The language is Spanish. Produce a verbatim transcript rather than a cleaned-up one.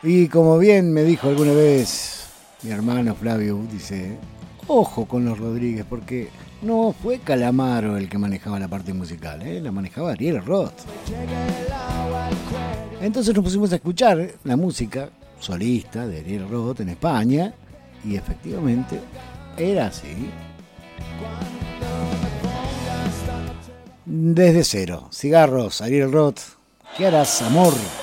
Y como bien me dijo alguna vez mi hermano Flavio, dice, ojo con los Rodríguez, porque no fue Calamaro el que manejaba la parte musical, ¿eh? La manejaba Ariel Roth. Entonces nos pusimos a escuchar la música solista de Ariel Roth en España, y efectivamente era así. Desde cero, cigarros, Ariel Roth, ¿qué harás, amor?